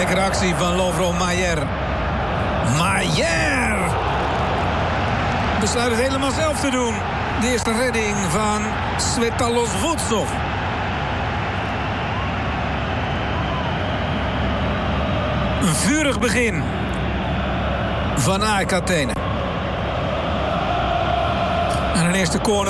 Lekkere actie van Lovro Majer. Majer! Besluit het helemaal zelf te doen. De eerste redding van Svetalos Vutsov. Een vurig begin van AEK Athene. En een eerste corner